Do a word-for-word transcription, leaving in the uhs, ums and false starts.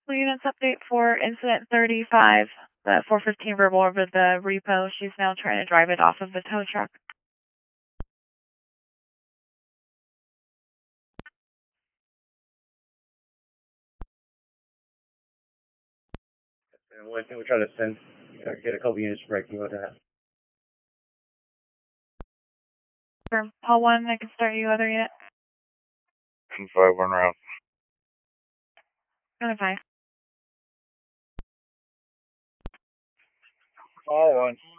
Units update for incident thirty-five, the four fifteen verbal over the repo. She's now trying to drive it off of the tow truck. And one thing we're trying to send, uh, get a couple units breaking with that. From Paul one, I can start you other unit. ten five, one route. ten five. Paul one.